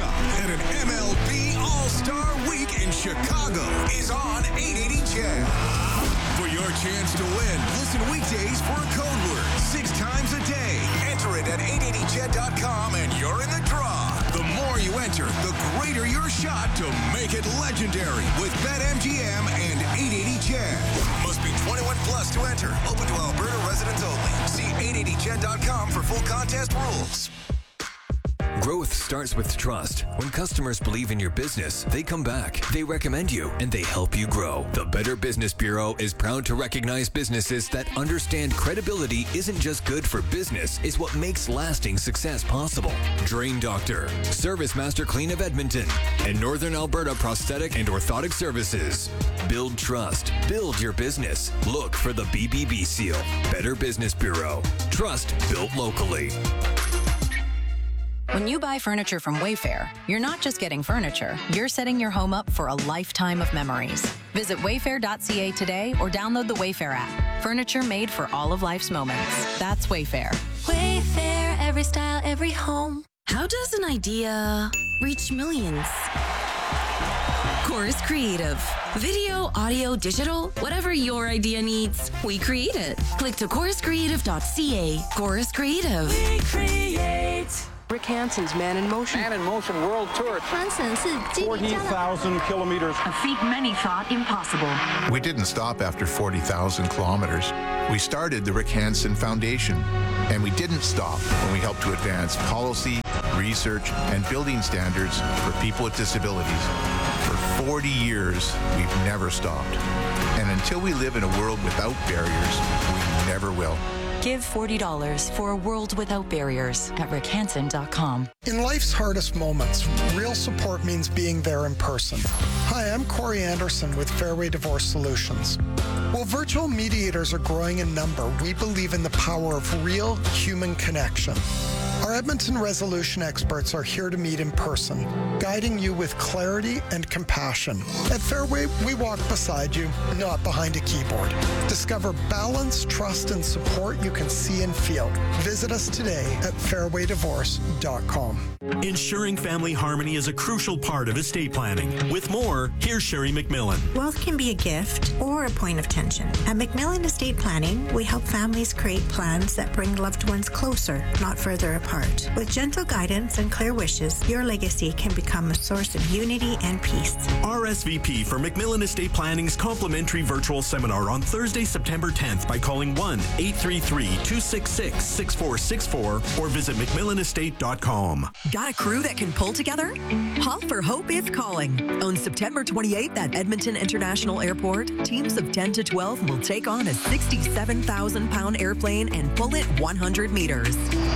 up, and an MLB All-Star Week in Chicago is on 880 CHED. For your chance to win, listen weekdays for a code word 6 times a day. Enter it at 880ched.com and you're in the draw. The more you enter, the greater your shot to make it legendary with BetMGM and 880 CHED. Must be 21 plus to enter. Open to Alberta residents only. See 880ched.com for full contest rules. Growth starts with trust. When customers believe in your business, they come back, they recommend you, and they help you grow. The Better Business Bureau is proud to recognize businesses that understand credibility isn't just good for business, it's what makes lasting success possible. Drain Doctor, Service Master Clean of Edmonton, and Northern Alberta Prosthetic and Orthotic Services. Build trust. Build your business. Look for the BBB seal. Better Business Bureau. Trust built locally. When you buy furniture from Wayfair, you're not just getting furniture, you're setting your home up for a lifetime of memories. Visit wayfair.ca today or download the Wayfair app. Furniture made for all of life's moments. That's Wayfair. Wayfair, every style, every home. How does an idea reach millions? Chorus Creative. Video, audio, digital, whatever your idea needs, we create it. Click to choruscreative.ca. Chorus Creative. We create. Rick Hansen's Man in Motion. Man in Motion World Tour. 40,000 kilometers. A feat many thought impossible. We didn't stop after 40,000 kilometers. We started the Rick Hansen Foundation, and we didn't stop when we helped to advance policy, research, and building standards for people with disabilities. For 40 years, we've never stopped. And until we live in a world without barriers, we never will. Give $40 for a world without barriers at rickhansen.com. In life's hardest moments, real support means being there in person. Hi, I'm Corey Anderson with Fairway Divorce Solutions. While virtual mediators are growing in number, we believe in the power of real human connection. Our Edmonton resolution experts are here to meet in person, guiding you with clarity and compassion. At Fairway, we walk beside you, not behind a keyboard. Discover balance, trust, and support you can see and feel. Visit us today at fairwaydivorce.com. Ensuring family harmony is a crucial part of estate planning. With more, here's Sherry McMillan. Wealth can be a gift or a point of tension. At McMillan Estate Planning, we help families create plans that bring loved ones closer, not further apart. With gentle guidance and clear wishes, your legacy can become a source of unity and peace. RSVP for McMillan Estate Planning's complimentary virtual seminar on Thursday, September 10th by calling 1-833-266-6464 or visit McMillanestate.com. Got a crew that can pull together? Hall for Hope is calling. On September 28th at Edmonton International Airport, teams of 10 to 12 will take on a 67,000-pound airplane and pull it 100 meters.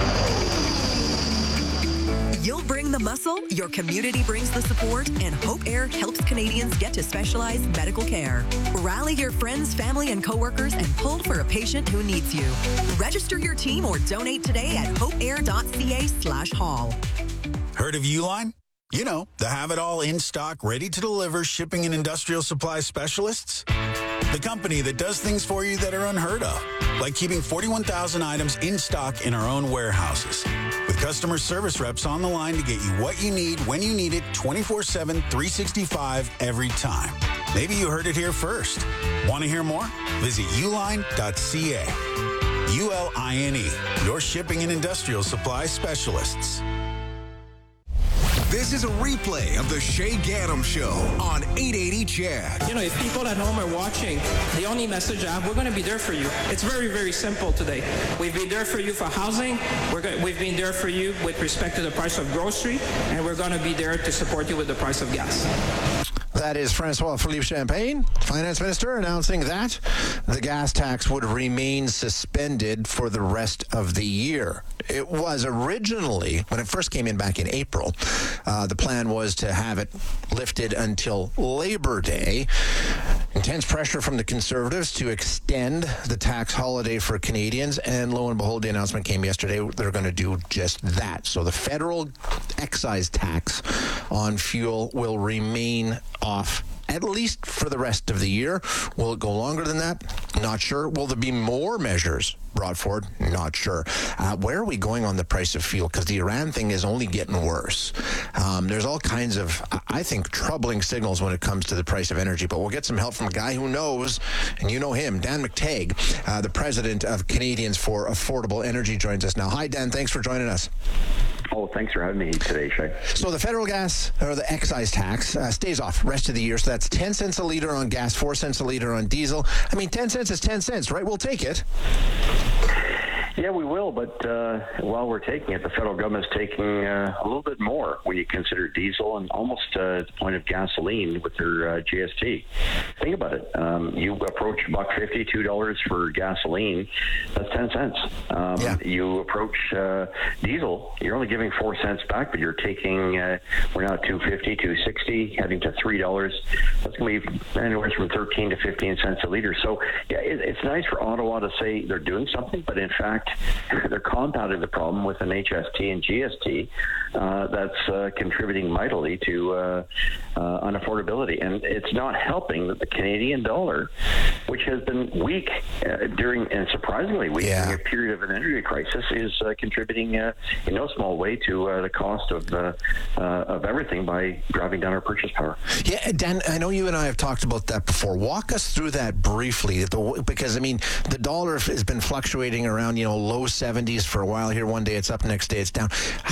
You'll bring the muscle, your community brings the support, and Hope Air helps Canadians get to specialized medical care. Rally your friends, family, and coworkers and pull for a patient who needs you. Register your team or donate today at hopeair.ca/hall. Heard of Uline? You know, the have-it-all in-stock, ready-to-deliver shipping and industrial supply specialists. The company that does things for you that are unheard of, like keeping 41,000 items in stock in our own warehouses. With customer service reps on the line to get you what you need, when you need it, 24/7, 365, every time. Maybe you heard it here first. Want to hear more? Visit uline.ca. ULINE, your shipping and industrial supply specialists. This is a replay of the Shay Gaddam Show on 880 CHED. You know, if people at home are watching, the only message I have, we're going to be there for you. It's very, very simple today. We've been there for you for housing. We've been there for you with respect to the price of grocery, and we're going to be there to support you with the price of gas. That is Francois-Philippe Champagne, Finance Minister, announcing that the gas tax would remain suspended for the rest of the year. It was originally, when it first came in back in April, the plan was to have it lifted until Labor Day. Intense pressure from the Conservatives to extend the tax holiday for Canadians, and lo and behold, the announcement came yesterday. They're going to do just that. So the federal excise tax on fuel will remain off at least for the rest of the year. Will it go longer than that? Not sure. Will there be more measures brought forward? Not sure. Where are we going on the price of fuel? Because the Iran thing is only getting worse. There's all kinds of, I think, troubling signals when it comes to the price of energy, but we'll get some help from a guy who knows, and you know him, Dan McTeague, the president of Canadians for Affordable Energy, joins us now. Hi, Dan. Thanks for joining us. Oh, thanks for having me today, Shay. So the federal gas, or the excise tax, stays off rest of the year. So that's 10 cents a litre on gas, 4 cents a litre on diesel. I mean, 10 cents is 10 cents, right? We'll take it. Yeah, we will, but while we're taking it, the federal government is taking a little bit more when you consider diesel and almost to the point of gasoline with their GST. Think about it. You approach $1.50, $2 for gasoline, that's 10 cents. You approach diesel, you're only giving 4 cents back, but you're taking, we're now at $2.50, $2.60, heading to $3. That's going to be anywhere from 13 to 15 cents a litre. So, yeah, it's nice for Ottawa to say they're doing something, but in fact, they're compounding the problem with an HST and GST that's contributing mightily to unaffordability. And it's not helping that the Canadian dollar, which has been weak and surprisingly weak during a period of an energy crisis, is contributing in no small way to the cost of everything by driving down our purchase power. Yeah, Dan, I know you and I have talked about that before. Walk us through that briefly, because, I mean, the dollar has been fluctuating around, low 70s for a while here. One day it's up, next day it's down.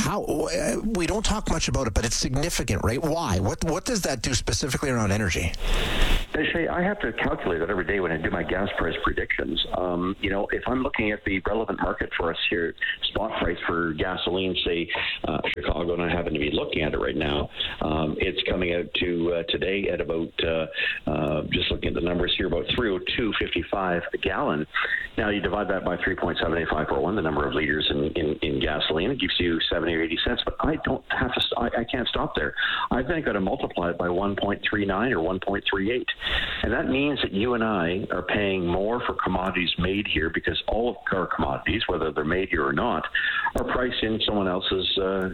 We don't talk much about it, but it's significant, right? Why? What does that do specifically around energy? Shay, I have to calculate that every day when I do my gas price predictions. If I'm looking at the relevant market for us here, spot price for gasoline, say Chicago, and I happen to be looking at it right now, it's coming out to today at about, just looking at the numbers here, about 302.55 a gallon. Now you divide that by 3.78541, the number of liters in gasoline, it gives you 70 or 80 cents. But I don't have to. I can't stop there. I've then got to multiply it by 1.39 or 1.38, and that means that you and I are paying more for commodities made here because all of our commodities, whether they're made here or not, are priced in someone else's,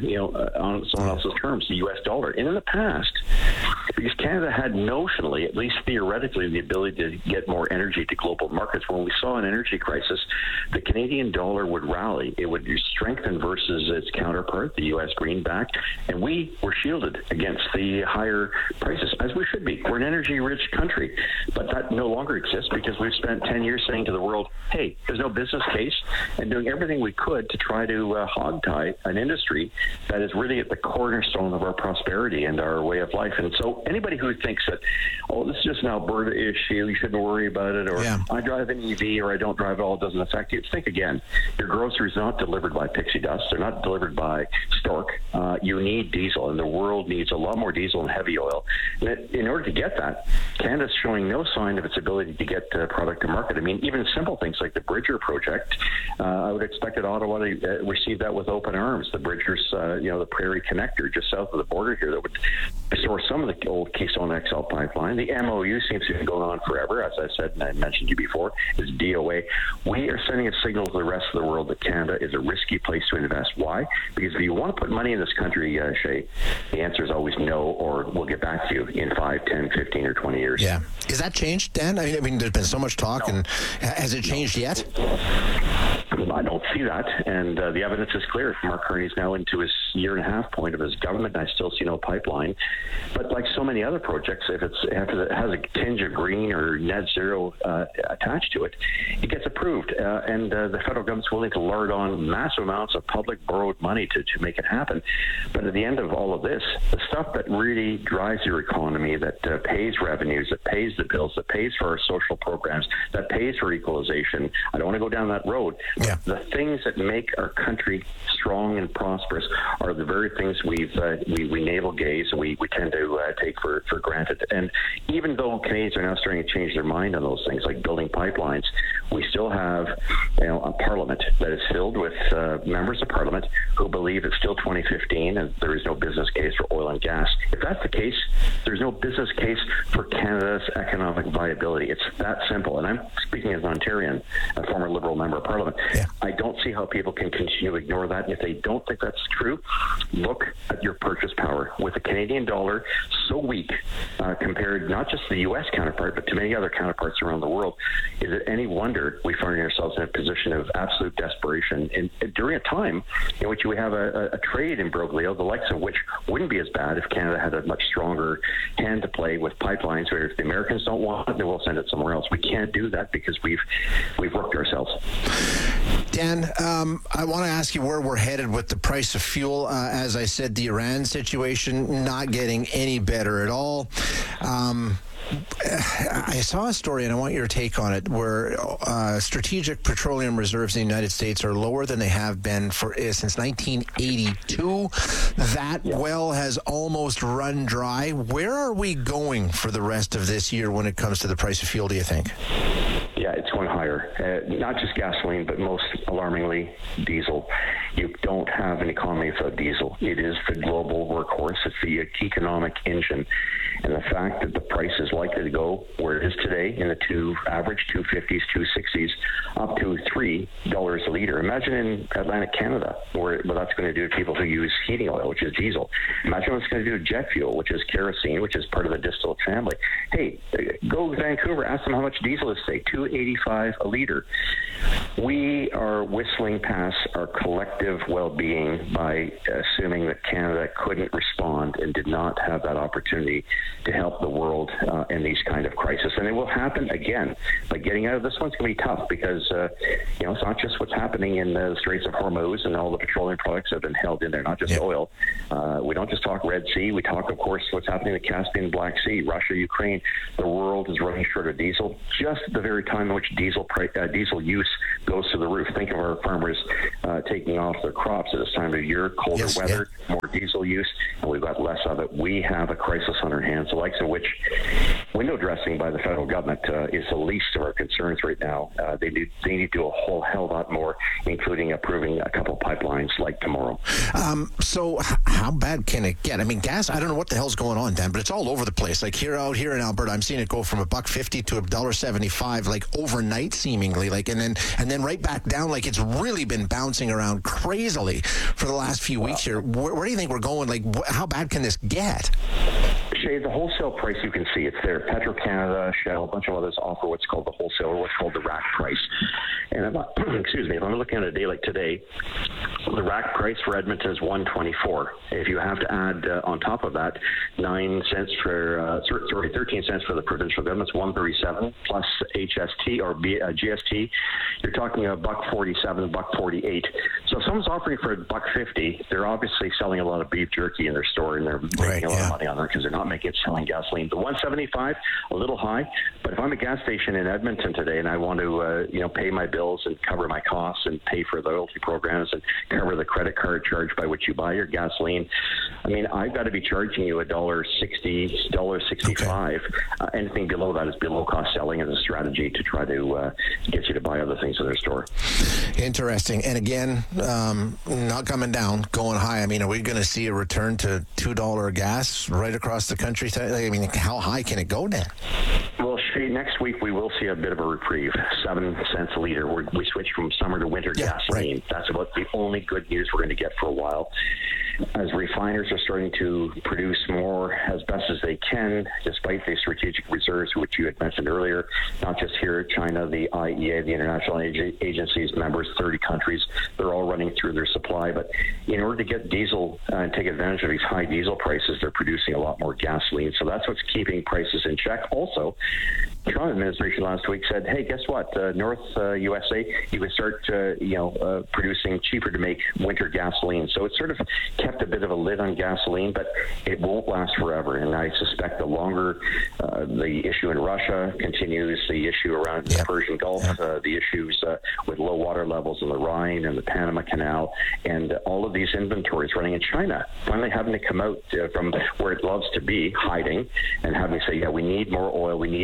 on someone else's terms, the U.S. dollar. And in the past, because Canada had notionally, at least theoretically, the ability to get more energy to global markets, when we saw an energy crisis, the Canadian dollar would rally. It would strengthen versus its counterpart, the U.S. greenback, and we were shielded against the higher prices, as we should be. We're an energy-rich country, but that no longer exists because we've spent 10 years saying to the world, hey, there's no business case, and doing everything we could to try to hog-tie an industry that is really at the cornerstone of our prosperity and our way of life. And so anybody who thinks that, this is just an Alberta issue, you shouldn't worry about it, or I drive an EV or I don't drive at all, it doesn't affect you. Think again. Your groceries are not delivered by pixie dust. They're not delivered by Stork. You need diesel, and the world needs a lot more diesel and heavy oil. And in order to get that, Canada's showing no sign of its ability to get product to market. I mean, even simple things like the Bridger project, I would expect that Ottawa to receive that with open arms. The Bridgers, the Prairie Connector just south of the border here that would restore some of the old Keystone XL pipeline. The MOU seems to be going on forever, as I said, and I mentioned you before, is DOA. We are sending a signal to the rest of the world that Canada is a risky place to invest. Why? Because if you want to put money in this country, Shay, the answer is always no, or we'll get back to you in 5, 10, 15, or 20 years. Yeah. Is that changed, Dan? I mean, there's been so much talk, and has it changed yet? I don't see that, and the evidence is clear. Mark Carney's now into his year-and-a-half point of his government, and I still see no pipeline. But like so many other projects, if it has a tinge of green or net zero attached to it, it gets approved, and the federal government's willing to lard on massive amounts of public borrowed money to make it happen. But at the end of all of this, the stuff that really drives your economy, that pays revenues, that pays the bills, that pays for our social programs, that pays for equalization, I don't want to go down that road. Yeah. The things that make our country strong and prosperous are the very things we navel gaze and we tend to take for granted. And even though Canadians are now starting to change their mind on those things, like building pipelines, we still have a parliament that is filled with members of parliament who believe it's still 2015 and there is no business case for oil and gas. If that's the case, there's no business case for Canada's economic viability. It's that simple. And I'm speaking as an Ontarian, a former Liberal member of Parliament. Yeah. I don't see how people can continue to ignore that. If they don't think that's true, look at your purchase power. With the Canadian dollar so weak compared not just to the U.S. counterpart, but to many other counterparts around the world, is it any wonder we find ourselves in a position of absolute desperation during a time in which we have a trade imbroglio, the likes of which wouldn't be as bad if Canada had a much stronger hand to play with pipelines, where if the Americans don't want it, then we'll send it somewhere else. We can't do that because we've worked ourselves. Dan, I want to ask you where we're headed with the price of fuel. As I said, the Iran situation not getting any better at all. I saw a story, and I want your take on it, where strategic petroleum reserves in the United States are lower than they have been since 1982. That well has almost run dry. Where are we going for the rest of this year when it comes to the price of fuel, do you think? Yeah, it's going higher. Not just gasoline, but most alarmingly, diesel. You don't have an economy without diesel. It is the global workhorse. It's the economic engine. And the fact that the price is likely to go where it is today in the average 250s, 260s, up to $3 a liter. Imagine in Atlantic Canada what that's going to do to people who use heating oil, which is diesel. Imagine what it's going to do to jet fuel, which is kerosene, which is part of the distillate family. Hey, go to Vancouver, ask them how much diesel is today, $2.85 a liter. We are whistling past our collective well-being by assuming that Canada couldn't respond and did not have that opportunity to help the world in these kind of crises. And it will happen again. But getting out of this one's going to be tough because, it's not just what's happening in the Straits of Hormuz and all the petroleum products that have been held in there, not just oil. We don't just talk Red Sea. We talk, of course, what's happening in the Caspian Black Sea, Russia, Ukraine. The world is running short of diesel just at the very time in which diesel use goes to the roof. Think of our farmers taking off their crops at this time of year, colder weather, more diesel use, and we've got less of it. We have a crisis on our hands, the likes of which window dressing by the federal government is the least of our concerns right now. They need to do a whole hell lot more, including approving a couple pipelines like tomorrow. So how bad can it get? I mean, gas, I don't know what the hell's going on, Dan, but it's all over the place. Like out here in Alberta, I'm seeing it go from $1.50 to $1.75, like overnight seemingly, like, and then right back down. Like, it's really been bouncing around crazily for the last few weeks here. Where do you think we're going? Like, how bad can this get? Shay, the wholesale price, you can see it's there. Petro-Canada, Shell, a bunch of others offer what's called the wholesale, or what's called the rack price. And if I'm looking at a day like today, the rack price for Edmonton is $1.24. If you have to add on top of that 13 cents for the provincial governments, $1.37 plus HST or GST, you're talking $1.47, $1.48. So if someone's offering for $1.50, they're obviously selling a lot of beef jerky in their store, and they're making a lot of money on that because they're not selling gasoline. The $1.75, a little high, but if I'm a gas station in Edmonton today and I want to pay my bills and cover my costs and pay for the loyalty programs and cover the credit card charge by which you buy your gasoline, I mean, I've got to be charging you $1.60, $1.65. Anything below that is below cost selling as a strategy to try to get you to buy other things in their store. Interesting. And again, not coming down, going high. I mean, are we going to see a return to $2 gas right across the country? I mean, how high can it go then? Well, Shay, next week we will see a bit of a reprieve. 7 cents a liter. We switch from summer to winter gasoline. Right. That's about the only good news we're going to get for a while. As refiners are starting to produce more as best as they can, despite the strategic reserves, which you had mentioned earlier, not just here, China, the IEA, the international agencies, members, 30 countries, they're all running through their supply. But in order to get diesel and take advantage of these high diesel prices, they're producing a lot more gasoline. So that's what's keeping prices in check. Also, the Trump administration last week said, hey, guess what? North USA, you can start, producing cheaper to make winter gasoline. So it's sort of kept a bit of a lid on gasoline, but it won't last forever. And I suspect the longer the issue in Russia continues, the issue around the Persian Gulf, the issues with low water levels in the Rhine and the Panama Canal, and all of these inventories running in China, finally having to come out from where it loves to be, hiding, and having to say, we need more oil, we need more diesel.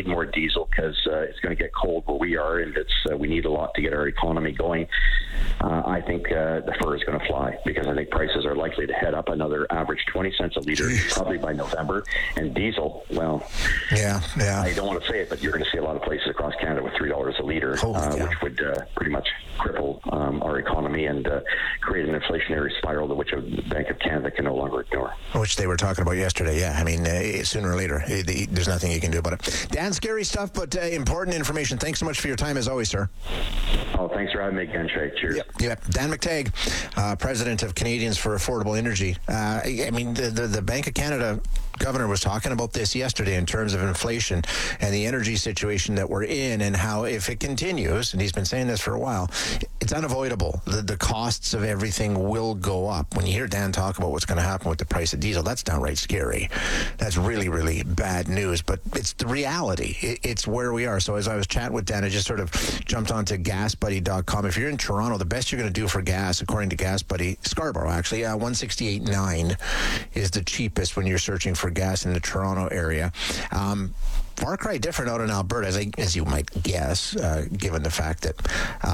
diesel because it's going to get cold where we are, and we need a lot to get our economy going. I think the fur is going to fly because I think prices are likely to head up another average 20 cents a liter probably by November. And diesel, well, yeah. I don't want to say it, but you're going to see a lot of places across Canada with $3 a liter, which would pretty much cripple our economy and create an inflationary spiral which a Bank of Canada can no longer ignore. Which they were talking about yesterday, yeah. I mean, sooner or later, there's nothing you can do about it. Dan, scary stuff, but important information. Thanks so much for your time, as always, sir. Oh, thanks for having me again, Shay. Cheers. Yep. Dan McTeague, President of Canadians for Affordable Energy. I mean, the Bank of Canada governor was talking about this yesterday in terms of inflation and the energy situation that we're in, and how if it continues, and he's been saying this for a while, it's unavoidable. The costs of everything will go up. When you hear Dan talk about what's going to happen with the price of diesel, that's downright scary. That's really, really bad news, but it's the reality. It's where we are. So as I was chatting with Dan, I just sort of jumped onto GasBuddy.com. If you're in Toronto, the best you're going to do for gas, according to GasBuddy, Scarborough actually, 168.9 is the cheapest when you're searching for gas in the Toronto area. Far cry different out in Alberta, as you might guess, given the fact that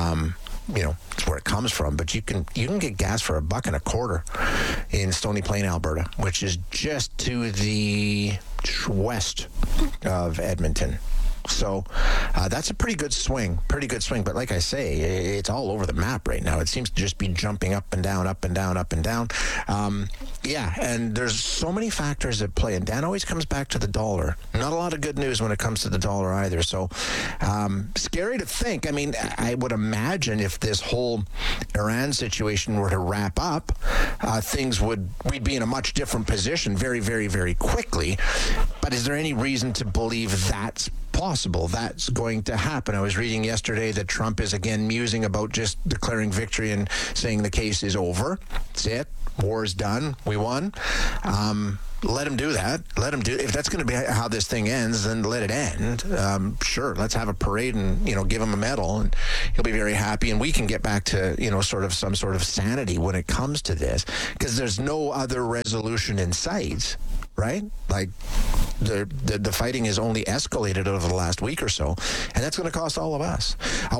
it's where it comes from. But you can get gas for $1.25 in Stony Plain, Alberta, which is just to the west of Edmonton. So that's a pretty good swing. But like I say, it's all over the map right now. It seems to just be jumping up and down, up and down, up and down. And there's so many factors at play. And Dan always comes back to the dollar. Not a lot of good news when it comes to the dollar either. So scary to think. I mean, I would imagine if this whole Iran situation were to wrap up, we'd be in a much different position very, very, very quickly. But is there any reason to believe that's possible? That's going to happen. I was reading yesterday that Trump is again musing about just declaring victory and saying the case is over. That's it. War's done. We won. Let him do that. If that's going to be how this thing ends, then let it end. Sure, let's have a parade and give him a medal, and he'll be very happy. And we can get back to sort of some sort of sanity when it comes to this, because there's no other resolution in sight. Right? Like the fighting has only escalated over the last week or so, and that's going to cost all of us.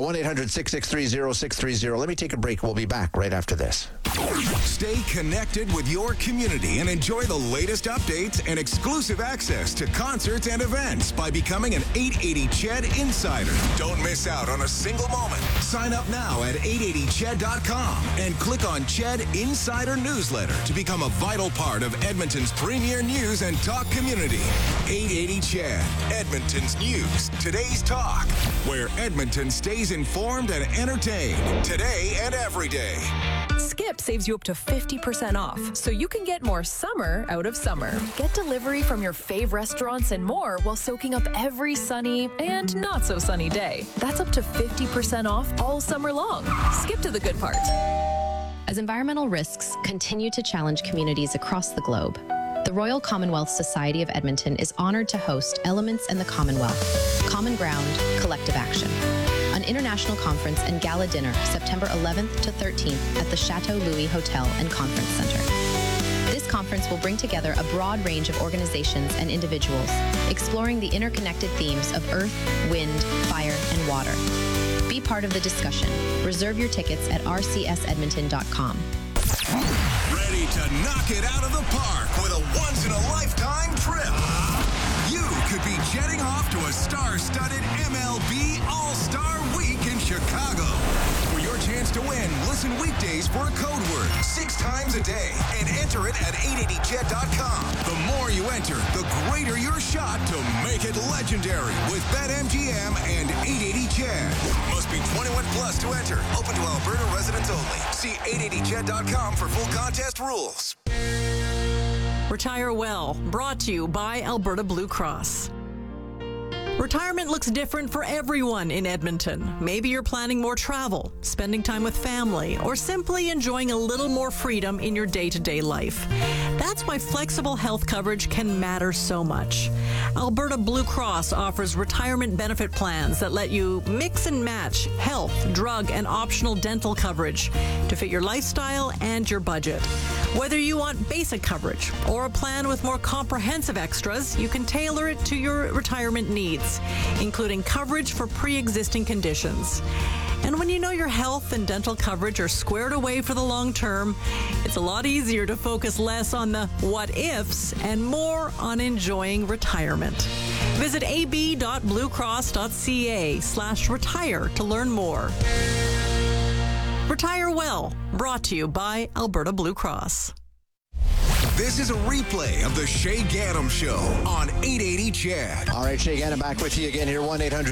1-800-663-0630. Let me take a break. We'll be back right after this. Stay connected with your community and enjoy the latest updates and exclusive access to concerts and events by becoming an 880 CHED Insider. Don't miss out on a single moment. Sign up now at 880ched.com and click on CHED Insider Newsletter to become a vital part of Edmonton's premier news and talk community. 880 CHED, Edmonton's news, today's talk, where Edmonton stays informed and entertained today and every day. Skip saves you up to 50% off, so you can get more summer out of summer. Get delivery from your fave restaurants and more while soaking up every sunny and not so sunny day. That's up to 50% off all summer long. Skip to the good part. As environmental risks continue to challenge communities across the globe, the Royal Commonwealth Society of Edmonton is honored to host Elements in the Commonwealth, Common Ground, Collective Action, an international conference and gala dinner September 11th to 13th at the Chateau Louis Hotel and Conference Center. This conference will bring together a broad range of organizations and individuals, exploring the interconnected themes of earth, wind, fire, and water. Be part of the discussion. Reserve your tickets at rcsedmonton.com. Ready to knock it out of the park with a once-in-a-lifetime trip? You could be jetting off to a star-studded MLB All-Star Week in Chicago. For your chance to win, listen weekdays for a code word 6 times a day and enter it at 880ched.com. The more you enter, the greater your shot to make it legendary with BetMGM and 880ched. Must be 21 plus to enter. Open to Alberta residents only. See 880ched.com for full contest rules. Retire Well, brought to you by Alberta Blue Cross. Retirement looks different for everyone in Edmonton. Maybe you're planning more travel, spending time with family, or simply enjoying a little more freedom in your day-to-day life. That's why flexible health coverage can matter so much. Alberta Blue Cross offers retirement benefit plans that let you mix and match health, drug, and optional dental coverage to fit your lifestyle and your budget. Whether you want basic coverage or a plan with more comprehensive extras, you can tailor it to your retirement needs, including coverage for pre-existing conditions. And when you know your health and dental coverage are squared away for the long term, it's a lot easier to focus less on the what-ifs and more on enjoying retirement. Visit ab.bluecross.ca/retire to learn more. Retire Well, brought to you by Alberta Blue Cross. This is a replay of the Shay Gaddam Show on 880 CHED. All right, Shay Gaddam back with you again here,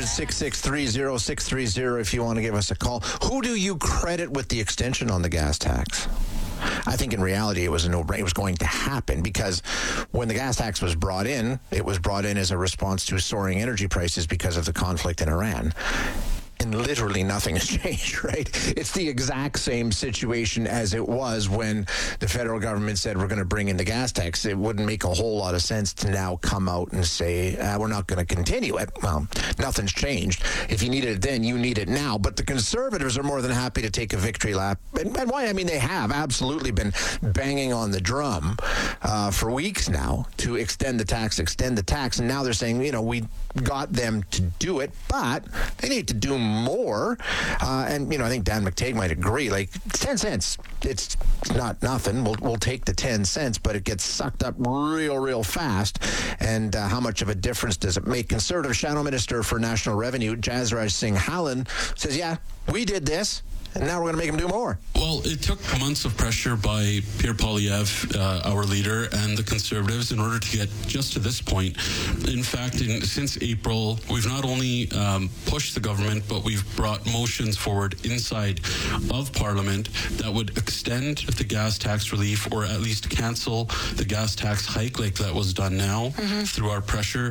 1-800-663-0630 if you want to give us a call. Who do you credit with the extension on the gas tax? I think in reality it was a no-brainer. It was going to happen because when the gas tax was brought in, it was brought in as a response to soaring energy prices because of the conflict in Iran. And literally nothing has changed, right? It's the exact same situation as it was when the federal government said we're going to bring in the gas tax. It wouldn't make a whole lot of sense to now come out and say, we're not going to continue it. Well, nothing's changed. If you needed it then, you need it now. But the Conservatives are more than happy to take a victory lap. And why? I mean, they have absolutely been banging on the drum for weeks now to extend the tax. And now they're saying, we got them to do it, but they need to do more. And I think Dan McTague might agree, like 10 cents, it's not nothing. We'll take the 10 cents, but it gets sucked up real fast. And how much of a difference does it make? Conservative Shadow Minister for National Revenue, Jasraj Singh Hallan, says, yeah, we did this, and now we're going to make them do more. Well, it took months of pressure by Pierre Poilievre, our leader, and the Conservatives in order to get just to this point. In fact, since April, we've not only pushed the government, but we've brought motions forward inside of Parliament that would extend the gas tax relief or at least cancel the gas tax hike like that was done now through our pressure.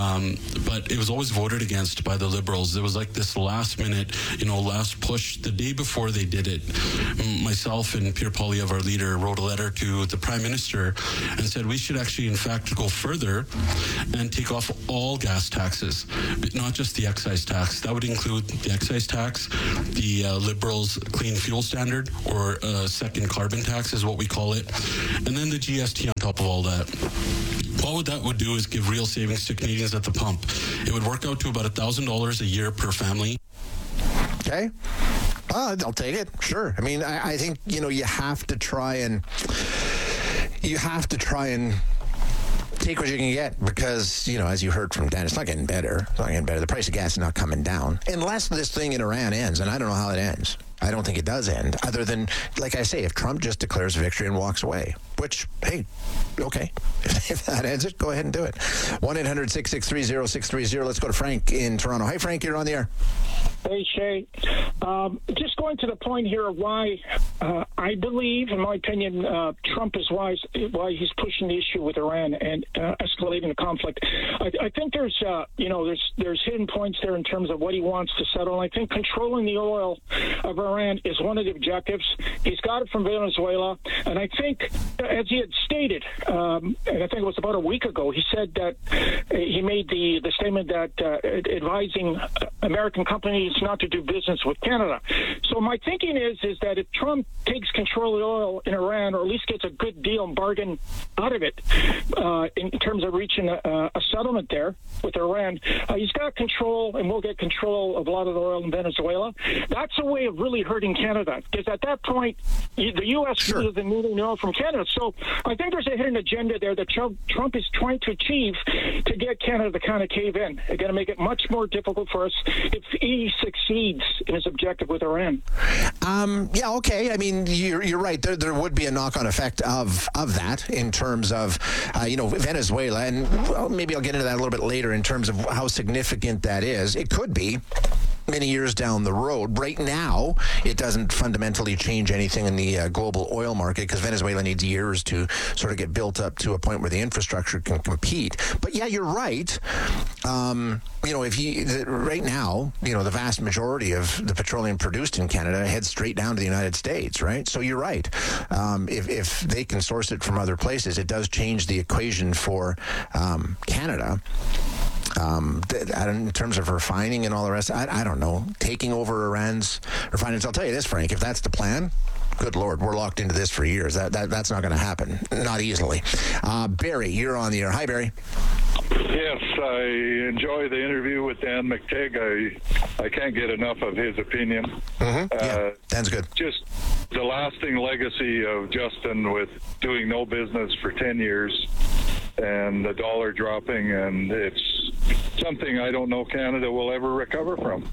But it was always voted against by the Liberals. It was like this last minute, last push. The day before they did it, myself and Pierre Poilievre, our leader, wrote a letter to the Prime Minister and said we should actually, in fact, go further and take off all gas taxes, not just the excise tax. That would include the excise tax, the Liberals' clean fuel standard, or second carbon tax is what we call it, and then the GST on top of all that. What that would do is give real savings to Canadians at the pump. It would work out to about $1,000 a year per family. Okay. I'll take it. Sure. I mean, I think, you have to try and take what you can get because, as you heard from Dan, it's not getting better. The price of gas is not coming down unless this thing in Iran ends, and I don't know how it ends. I don't think it does end, other than, like I say, if Trump just declares victory and walks away, which, hey, okay. If that ends it, go ahead and do it. 1-800-663-0630. Let's go to Frank in Toronto. Hi, Frank, you're on the air. Hey, Shay. Just going to the point here of why I believe, in my opinion, Trump is why he's pushing the issue with Iran and escalating the conflict. I think there's hidden points there in terms of what he wants to settle. I think controlling the oil of Iran is one of the objectives. He's got it from Venezuela, and I think, as he had stated, and I think it was about a week ago, he said that he made the statement that advising American companies not to do business with Canada. So my thinking is that if Trump takes control of the oil in Iran, or at least gets a good deal and bargain out of it in terms of reaching a settlement there with Iran, he's got control and will get control of a lot of the oil in Venezuela. That's a way of really hurting Canada, because at that point, the U.S. really isn't moving oil from Canada. So I think there's a hidden agenda there that Trump is trying to achieve to get Canada to kind of cave in. They're going to make it much more difficult for us if he succeeds in his objective with Iran. Yeah, okay. I mean, you're right. There would be a knock-on effect of that in terms of, Venezuela, and maybe I'll get into that a little bit later in terms of how significant that is. It could be. many years down the road. Right now, it doesn't fundamentally change anything in the global oil market because Venezuela needs years to sort of get built up to a point where the infrastructure can compete. But yeah, you're right. Right now, the vast majority of the petroleum produced in Canada heads straight down to the United States, right? So you're right. If they can source it from other places, it does change the equation for Canada. In terms of refining and all the rest, I don't know. Taking over Iran's refineries. I'll tell you this, Frank, if that's the plan, good Lord, we're locked into this for years. That's not going to happen. Not easily. Barry, you're on the air. Hi, Barry. Yes, I enjoy the interview with Dan McTeague. I can't get enough of his opinion. Yeah, Dan's good. Just the lasting legacy of Justin with doing no business for 10 years and the dollar dropping, and it's something I don't know Canada will ever recover from.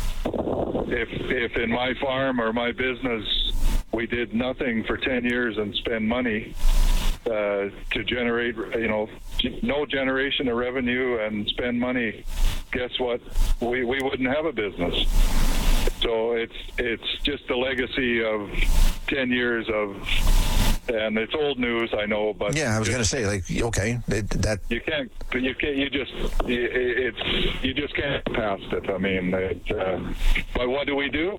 If in my farm or my business we did nothing for 10 years and spend money to generate, no generation of revenue and spend money, guess what? We wouldn't have a business. So it's just the legacy of 10 years of, and it's old news, I know, but yeah, I was going to say, okay, that you just can't pass it. I mean, but what do we do?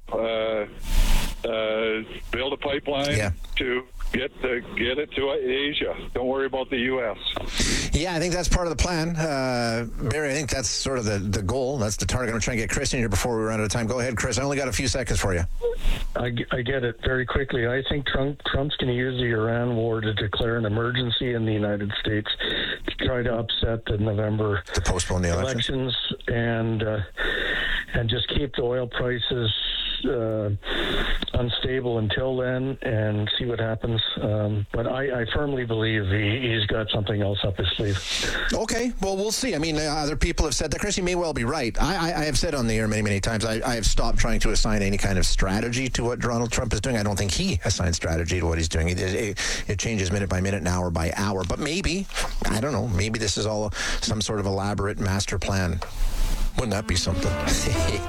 Build a pipeline to get it to Asia. Don't worry about the U.S. Yeah, I think that's part of the plan. Barry, I think that's sort of the goal. That's the target. I'm trying to get Chris in here before we run out of time. Go ahead, Chris. I only got a few seconds for you. I get it very quickly. I think Trump's going to use the Iran war to declare an emergency in the United States to try to upset the November to postpone the elections and just keep the oil prices unstable until then and see what happens. But I firmly believe he's got something else up his sleeve. Okay, well, we'll see. I mean, other people have said that. Chris, you may well be right. I have said on the air many, many times, I have stopped trying to assign any kind of strategy to what Donald Trump is doing. I don't think he assigns strategy to what he's doing. It changes minute by minute and hour by hour. But maybe, I don't know, maybe this is all some sort of elaborate master plan. Wouldn't that be something?